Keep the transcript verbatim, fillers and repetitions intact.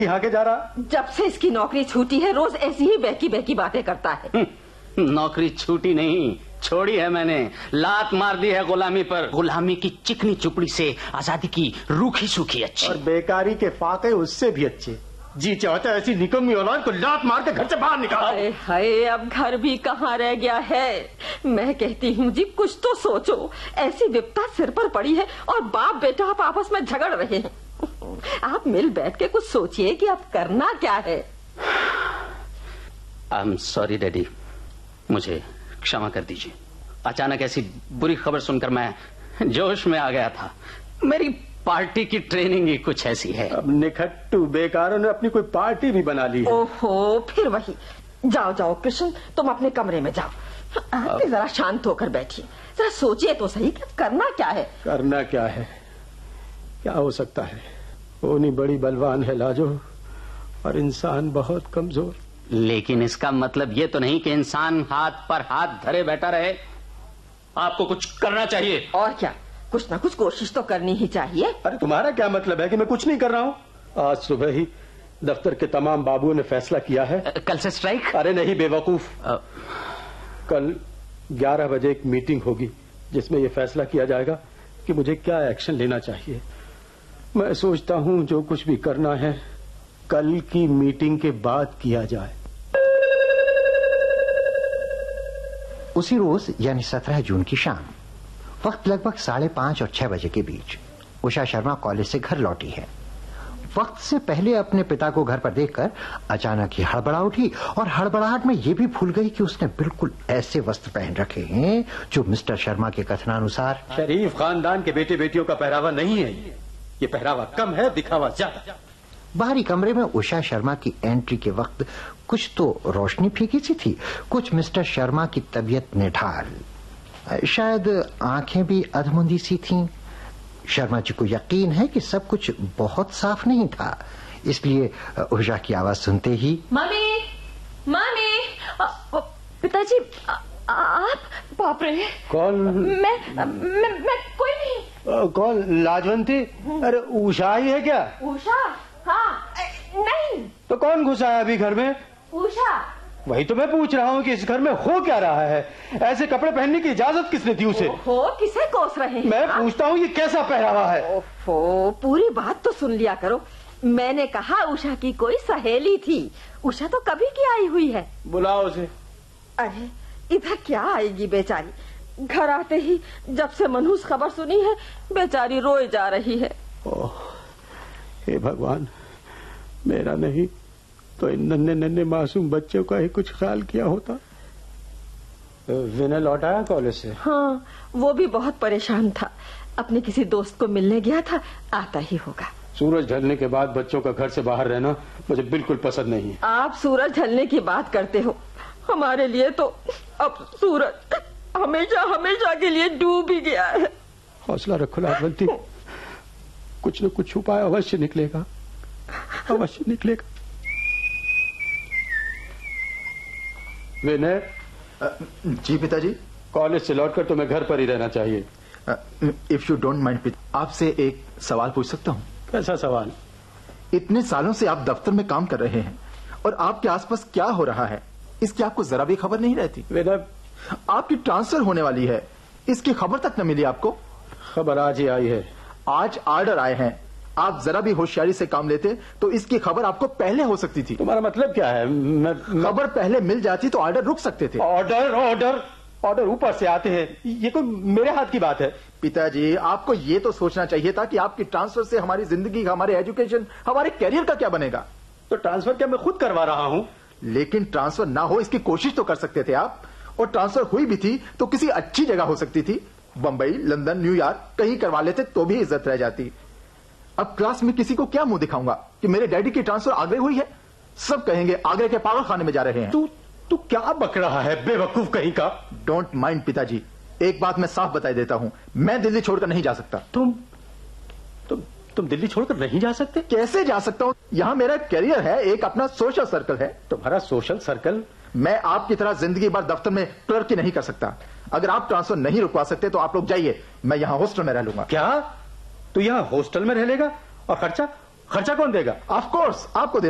यहाँ के जा रहा। जब से इसकी नौकरी छूटी है रोज ऐसी ही बहकी बहकी बातें करता है। नौकरी छूटी नहीं, छोड़ी है मैंने। लात मार दी है गुलामी पर। गुलामी की चिकनी चुपड़ी से आजादी की रूखी सूखी अच्छी। और बेकारी के फाके उससे भी अच्छे। जी चाहता है ऐसी निकम्मी औलाद को लात मार के घर से बाहर निकालो। हाय हाय, अब घर भी कहाँ रह गया है। मैं कहती हूँ जी कुछ तो सोचो। ऐसी विपदा सिर पर पड़ी है और बाप बेटा आप आपस में झगड़ रहे हैं। आप मिल बैठ के कुछ सोचिए कि अब करना क्या है। आई एम सॉरी डैडी, मुझे क्षमा कर दीजिए। अचानक ऐसी बुरी खबर सुनकर मैं जोश में आ गया था। मेरी पार्टी की ट्रेनिंग ही कुछ ऐसी है। अब निखट्टू बेकारों ने अपनी कोई पार्टी भी बना ली है। ओहो, फिर वही। जाओ जाओ कृष्ण, तुम अपने कमरे में जाओ। आप जरा शांत होकर बैठिए, जरा सोचिए तो सही कि करना क्या है। करना क्या है, क्या हो सकता है। ओनी बड़ी बलवान है लाजो और इंसान बहुत कमजोर। लेकिन इसका मतलब ये तो नहीं कि इंसान हाथ पर हाथ धरे बैठा रहे। आपको कुछ करना चाहिए। और क्या, कुछ ना कुछ कोशिश तो करनी ही चाहिए। अरे तुम्हारा क्या मतलब है कि मैं कुछ नहीं कर रहा हूँ। आज सुबह ही दफ्तर के तमाम बाबुओं ने फैसला किया है। कल से स्ट्राइक? अरे नहीं बेवकूफ, कल ग्यारह बजे एक मीटिंग होगी जिसमें यह फैसला किया जाएगा कि मुझे क्या एक्शन लेना चाहिए। मैं सोचता हूँ जो कुछ भी करना है कल की मीटिंग के बाद किया जाए। उसी रोज यानी सत्रह जून की शाम, वक्त लगभग साढ़े पांच और छह बजे के बीच, उषा शर्मा कॉलेज से घर लौटी है। वक्त से पहले अपने पिता को घर पर देखकर अचानक ही हड़बड़ा उठी और हड़बड़ाहट में ये भी भूल गई कि उसने बिल्कुल ऐसे वस्त्र पहन रखे हैं जो मिस्टर शर्मा के कथनानुसार शरीफ खानदान के बेटे बेटियों का पहरावा नहीं है। ये पहरावा कम है, दिखावा ज्यादा। बाहरी कमरे में उषा शर्मा की एंट्री के वक्त कुछ तो रोशनी फीकी सी थी, कुछ मिस्टर शर्मा की तबीयत निढाल, शायद आंखें भी अधमुंदी सी थीं। शर्मा जी को यकीन है कि सब कुछ बहुत साफ नहीं था, इसलिए उषा की आवाज सुनते ही मम्मी, मम्मी, पिताजी, आप? बाप रे, कौन? मैं मैं, मैं कोई नहीं। कौन? लाजवंती? अरे उषा ही है क्या? उषा? हाँ। नहीं तो कौन घुसा है अभी घर में? उषा। वही तो मैं पूछ रहा हूँ कि इस घर में हो क्या रहा है। ऐसे कपड़े पहनने की इजाजत किसने दी उसे? हो किसे कोस रहे हैं? मैं पूछता हूँ ये कैसा पहरावा है? ओफो, पूरी बात तो सुन लिया करो। मैंने कहा उषा की कोई सहेली थी। उषा तो कभी की आई हुई है। बुलाओ उसे। अरे इधर क्या आएगी बेचारी। घर आते ही जब से मनहूस खबर सुनी है बेचारी रोए जा रही है। ओह हे भगवान, मेरा नहीं तो इन नन्हे नन्हे मासूम बच्चों का ही कुछ ख्याल किया होता। विनय लौट आया कॉलेज से? हाँ, वो भी बहुत परेशान था। अपने किसी दोस्त को मिलने गया था, आता ही होगा। सूरज ढलने के बाद बच्चों का घर से बाहर रहना मुझे बिल्कुल पसंद नहीं है। आप सूरज ढलने की बात करते हो, हमारे लिए तो अब सूरज हमेशा हमेशा के लिए डूब ही गया है। हौसला रखो लाजवंती, कुछ न कुछ उपाय अवश्य निकलेगा, अवश्य निकलेगा। विनय। जी पिताजी। कॉलेज से लौटकर तुम्हें घर पर ही रहना चाहिए। इफ यू डोंट माइंड, आपसे एक सवाल पूछ सकता हूँ? कैसा सवाल? इतने सालों से आप दफ्तर में काम कर रहे हैं और आपके आसपास क्या हो रहा है इसकी आपको जरा भी खबर नहीं रहती। विनय, आपकी ट्रांसफर होने वाली है, इसकी खबर तक न मिली आपको? खबर आज ही आई है। आज ऑर्डर आए हैं, आप जरा भी होशियारी से काम लेते तो इसकी खबर आपको पहले हो सकती थी। तुम्हारा मतलब क्या है? मैं, मैं... खबर पहले मिल जाती तो ऑर्डर रुक सकते थे। ऑर्डर ऑर्डर ऑर्डर ऊपर से आते हैं, ये कोई मेरे हाथ की बात है? पिताजी, आपको ये तो सोचना चाहिए था कि आपकी ट्रांसफर से हमारी जिंदगी, हमारे एजुकेशन, हमारे करियर का क्या बनेगा। तो ट्रांसफर क्या मैं खुद करवा रहा हूँ? लेकिन ट्रांसफर ना हो इसकी कोशिश तो कर सकते थे आप, और ट्रांसफर हुई भी थी तो किसी अच्छी जगह हो सकती थी। बंबई, लंदन, न्यूयॉर्क कहीं करवा लेते तो भी इज्जत रह जाती। अब क्लास में किसी को क्या मुंह दिखाऊंगा कि मेरे डैडी की ट्रांसफर आगरे हुई है? सब कहेंगे आगरे के पागल खाने में जा रहे हैं। तू तू क्या बक रहा है बेवकूफ कहीं का? डोंट माइंड पिताजी, एक बात मैं साफ बता देता हूं, मैं दिल्ली छोड़कर नहीं जा सकता। तुम तुम तुम दिल्ली छोड़कर नहीं जा सकते? कैसे जा सकता हूं? यहां मेरा करियर है, एक अपना सोशल सर्कल है। तुम्हारा सोशल सर्कल? मैं आपकी तरह जिंदगी भर दफ्तर में क्लर्क ही नहीं कर सकता। अगर आप ट्रांसफर नहीं रुकवा सकते तो आप लोग जाइए, मैं यहां हॉस्टल में रह लूंगा। क्या? तू यहाँ हॉस्टल में रह लेगा? और खर्चा खर्चा कौन देगा? ऑफ कोर्स आपको देना